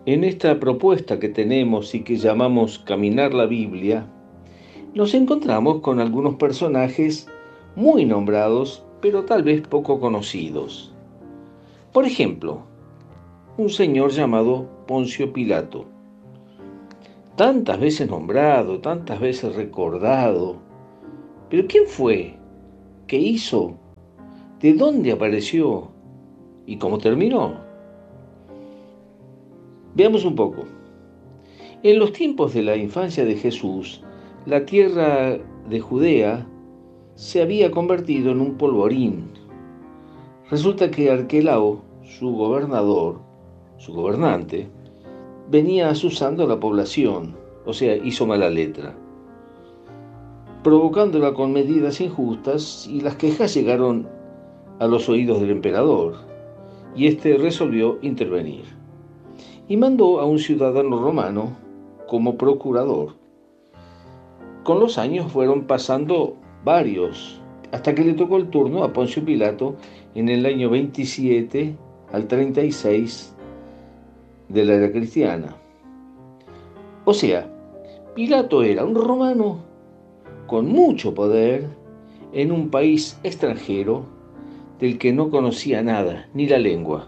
En esta propuesta que tenemos y que llamamos Caminar la Biblia, nos encontramos con algunos personajes muy nombrados, pero tal vez poco conocidos. Por ejemplo, un señor llamado Poncio Pilato, tantas veces nombrado, tantas veces recordado. Pero ¿quién fue? ¿Qué hizo? ¿De dónde apareció? ¿Y cómo terminó? Veamos un poco. En los tiempos de la infancia de Jesús, la tierra de Judea se había convertido en un polvorín. Resulta que Arquelao, su gobernante, venía asusando a la población, o sea, hizo mala letra, provocándola con medidas injustas, y las quejas llegaron a los oídos del emperador, y éste resolvió intervenir y mandó a un ciudadano romano como procurador. Con los años fueron pasando varios, hasta que le tocó el turno a Poncio Pilato en el año 27 al 36 de la era cristiana. O sea, Pilato era un romano con mucho poder en un país extranjero del que no conocía nada, ni la lengua.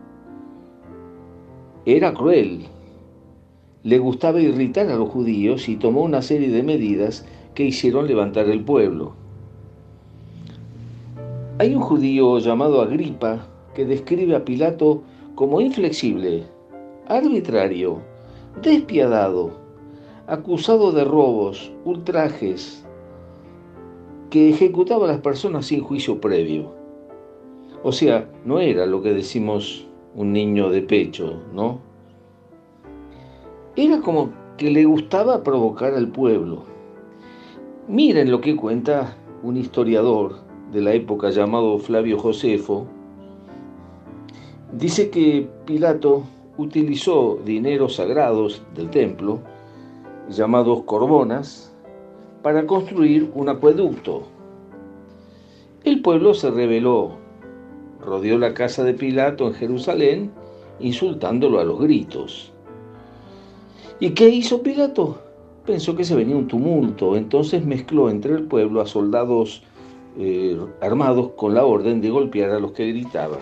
Era cruel, le gustaba irritar a los judíos y tomó una serie de medidas que hicieron levantar el pueblo. Hay un judío llamado Agripa que describe a Pilato como inflexible, arbitrario, despiadado, acusado de robos, ultrajes, que ejecutaba a las personas sin juicio previo. O sea, no era lo que decimos un niño de pecho, ¿no? Era como que le gustaba provocar al pueblo. Miren lo que cuenta un historiador de la época llamado Flavio Josefo. Dice que Pilato utilizó dineros sagrados del templo, llamados corbonas, para construir un acueducto. El pueblo se rebeló, rodeó la casa de Pilato en Jerusalén, insultándolo a los gritos. ¿Y qué hizo Pilato? Pensó que se venía un tumulto, entonces mezcló entre el pueblo a soldados armados con la orden de golpear a los que gritaban.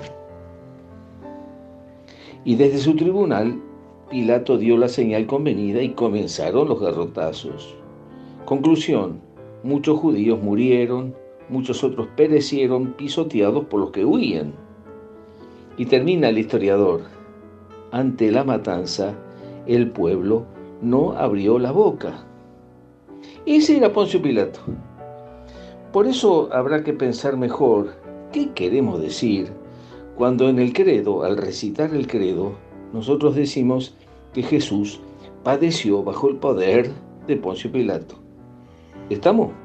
Y desde su tribunal, Pilato dio la señal convenida y comenzaron los garrotazos. Conclusión: muchos judíos murieron, muchos otros perecieron pisoteados por los que huían. Y termina el historiador: ante la matanza, el pueblo no abrió la boca. Ese era Poncio Pilato. Por eso habrá que pensar mejor qué queremos decir cuando en el credo, al recitar el credo, nosotros decimos que Jesús padeció bajo el poder de Poncio Pilato. ¿Estamos?